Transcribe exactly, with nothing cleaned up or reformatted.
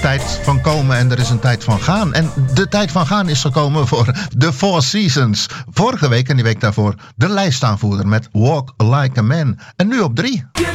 tijd van komen en er is een tijd van gaan. En de tijd van gaan is gekomen voor The Four Seasons. Vorige week en die week daarvoor de lijstaanvoerder met Walk Like a Man. En nu op drie.